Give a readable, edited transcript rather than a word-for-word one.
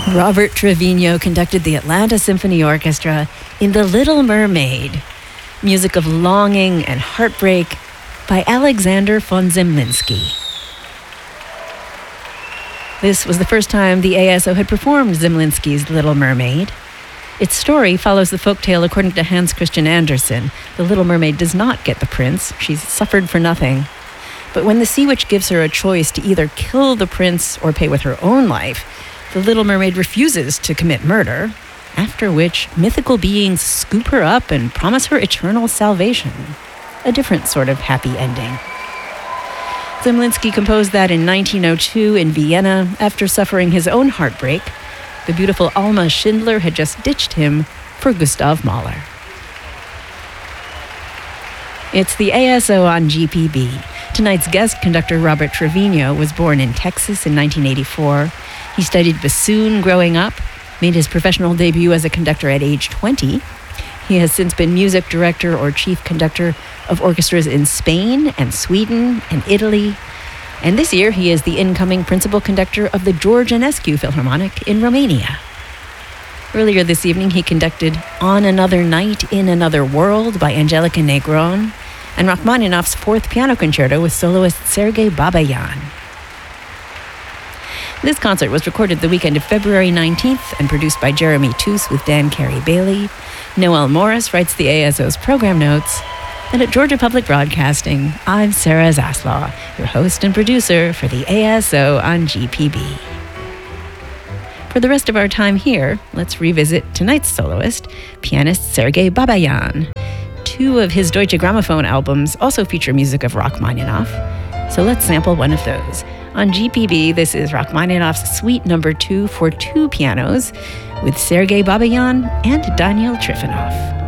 Robert Trevino conducted the Atlanta Symphony Orchestra in The Little Mermaid, music of longing and heartbreak by Alexander von Zemlinsky. This was the first time the ASO had performed Zemlinsky's Little Mermaid. Its story follows the folktale according to Hans Christian Andersen. The Little Mermaid does not get the prince. She's suffered for nothing. But when the sea witch gives her a choice to either kill the prince or pay with her own life, the Little Mermaid refuses to commit murder, after which mythical beings scoop her up and promise her eternal salvation. A different sort of happy ending. Zemlinsky composed that in 1902 in Vienna after suffering his own heartbreak. The beautiful Alma Schindler had just ditched him for Gustav Mahler. It's the ASO on GPB. Tonight's guest conductor, Robert Trevino, was born in Texas in 1984. He studied bassoon growing up, made his professional debut as a conductor at age 20. He has since been music director or chief conductor of orchestras in Spain and Sweden and Italy. And this year, he is the incoming principal conductor of the George Enescu Philharmonic in Romania. Earlier this evening, he conducted On Another Night in Another World by Angelica Negron and Rachmaninoff's Fourth Piano Concerto with soloist Sergei Babayan. This concert was recorded the weekend of February 19th and produced by Jeremy Toos with Dan Carey-Bailey. Noel Morris writes the ASO's program notes. And at Georgia Public Broadcasting, I'm Sarah Zaslaw, your host and producer for the ASO on GPB. For the rest of our time here, let's revisit tonight's soloist, pianist Sergei Babayan. Two of his Deutsche Grammophon albums also feature music of Rachmaninoff, so let's sample one of those. On GPB, this is Rachmaninoff's Suite No. 2 for two pianos with Sergei Babayan and Daniel Trifonov.